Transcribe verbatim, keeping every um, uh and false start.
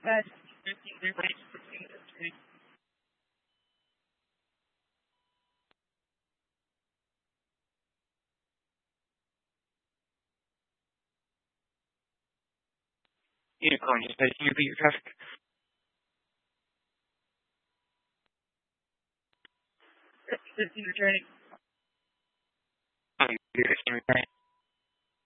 But Unicorn, just taking a beat of traffic. fifteen returning. Oh, you're returning.